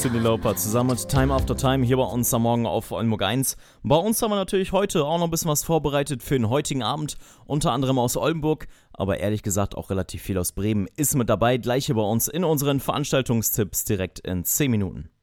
Cyndi Lauper zusammen mit Time After Time hier bei uns am Morgen auf Oldenburg 1. Bei uns haben wir natürlich heute auch noch ein bisschen was vorbereitet für den heutigen Abend, unter anderem aus Oldenburg, aber ehrlich gesagt auch relativ viel aus Bremen ist mit dabei. Gleich hier bei uns in unseren Veranstaltungstipps direkt in 10 Minuten.